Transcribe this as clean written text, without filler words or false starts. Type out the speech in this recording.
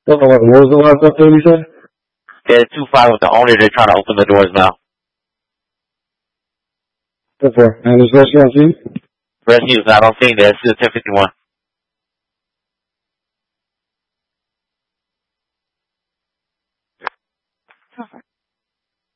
What was the last update you said? Yeah, 2-5 with the owner. They're trying to open the doors now. What for? And this restaurant scene? Rescues not on scene there. It's still 1051.